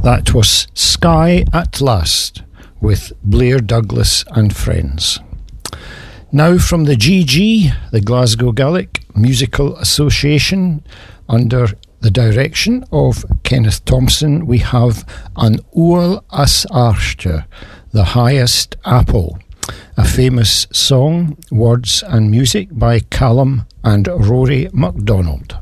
That was Sky at Last with Blair Douglas and Friends. Now from the GG, the Glasgow Gaelic Musical Association, under the direction of Kenneth Thompson, we have An Ual as Archte, the Highest Apple, a famous song, words and music by Callum and Rory MacDonald.